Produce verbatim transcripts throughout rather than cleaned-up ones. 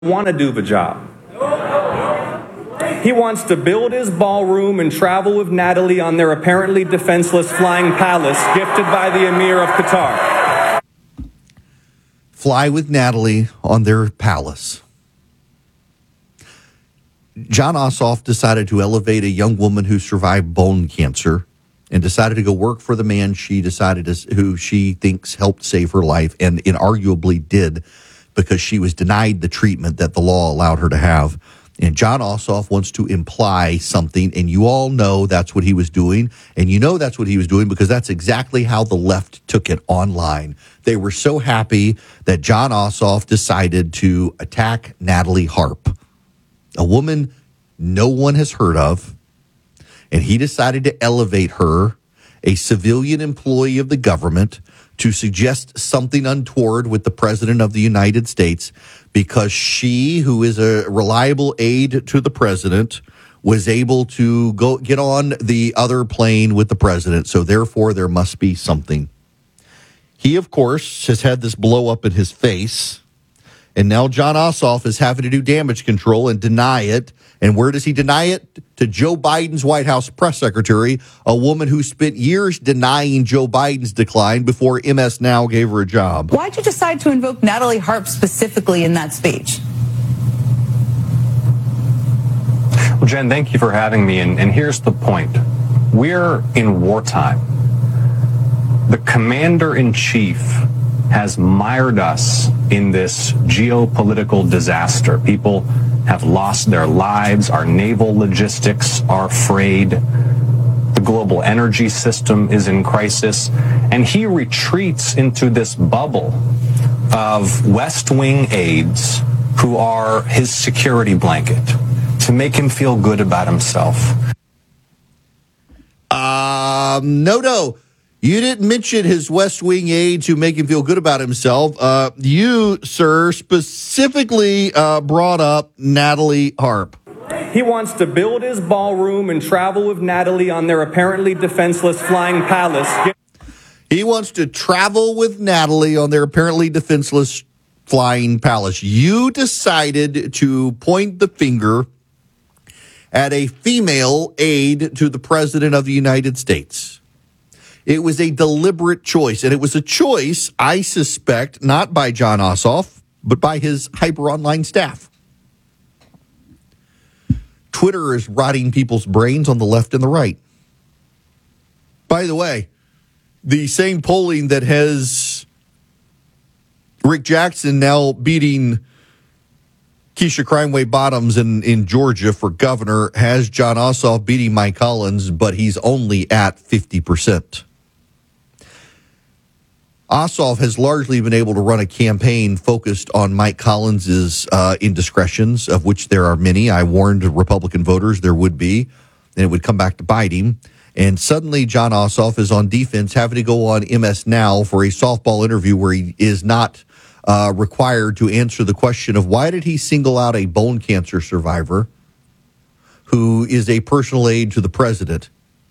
want to do the job. He wants to build his ballroom and travel with Natalie on their apparently defenseless flying palace gifted by the Emir of Qatar. Fly with Natalie on their palace. Jon Ossoff decided to elevate a young woman who survived bone cancer and decided to go work for the man she decided to, who she thinks helped save her life, and inarguably did, because she was denied the treatment that the law allowed her to have. And Jon Ossoff wants to imply something, and you all know that's what he was doing. And you know that's what he was doing because that's exactly how the left took it online. They were so happy that Jon Ossoff decided to attack Natalie Harp, a woman no one has heard of, and he decided to elevate her, a civilian employee of the government, to suggest something untoward with the president of the United States because she, who is a reliable aide to the president, was able to go get on the other plane with the president. So therefore, there must be something. He, of course, has had this blow up in his face. And now Jon Ossoff is having to do damage control and deny it. And where does he deny it? To Joe Biden's White House press secretary, a woman who spent years denying Joe Biden's decline before M S Now gave her a job. Why'd you decide to invoke Natalie Harp specifically in that speech? Well, Jen, thank you for having me. And, and here's the point. We're in wartime. The commander-in-chief has mired us in this geopolitical disaster. People have lost their lives. Our naval logistics are frayed. The global energy system is in crisis. And he retreats into this bubble of West Wing aides who are his security blanket to make him feel good about himself. Um, no, no. You didn't mention his West Wing aides who make him feel good about himself. Uh, you, sir, specifically uh, brought up Natalie Harp. He wants to build his ballroom and travel with Natalie on their apparently defenseless flying palace. He wants to travel with Natalie on their apparently defenseless flying palace. You decided to point the finger at a female aide to the president of the United States. It was a deliberate choice, and it was a choice, I suspect, not by Jon Ossoff, but by his hyper online staff. Twitter is rotting people's brains on the left and the right. By the way, the same polling that has Rick Jackson now beating Keisha Crimeway Bottoms in, in Georgia for governor has Jon Ossoff beating Mike Collins, but he's only at fifty percent. Ossoff has largely been able to run a campaign focused on Mike Collins's uh, indiscretions, of which there are many. I warned Republican voters there would be, and it would come back to bite him. And suddenly Jon Ossoff is on defense, having to go on M S Now for a softball interview where he is not uh, required to answer the question of why did he single out a bone cancer survivor who is a personal aide to the president.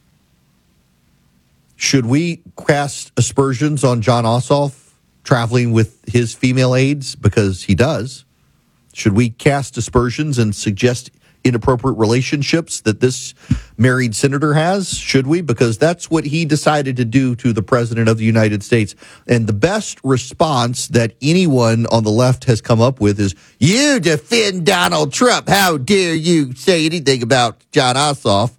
Should we cast aspersions on Jon Ossoff traveling with his female aides? Because he does. Should we cast aspersions and suggest inappropriate relationships that this married senator has? Should we? Because that's what he decided to do to the president of the United States. And the best response that anyone on the left has come up with is, you defend Donald Trump. How dare you say anything about Jon Ossoff?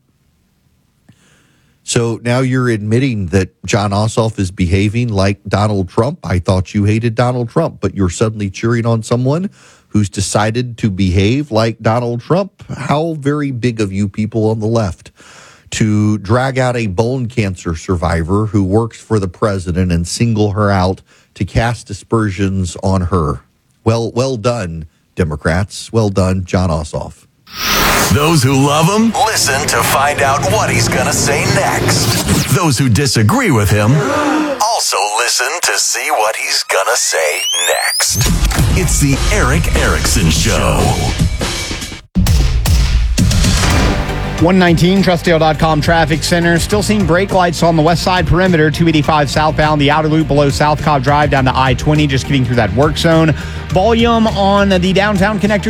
So now you're admitting that Jon Ossoff is behaving like Donald Trump. I thought you hated Donald Trump, but you're suddenly cheering on someone who's decided to behave like Donald Trump. How very big of you people on the left to drag out a bone cancer survivor who works for the president and single her out to cast aspersions on her. Well, well done, Democrats. Well done, Jon Ossoff. Those who love him, listen to find out what he's going to say next. Those who disagree with him, also listen to see what he's going to say next. It's the Erick Erickson Show. one nineteen, Trustdale dot com traffic center. Still seeing brake lights on the west side perimeter, two eighty-five southbound, the outer loop below South Cobb Drive down to I twenty, just getting through that work zone. Volume on the downtown connector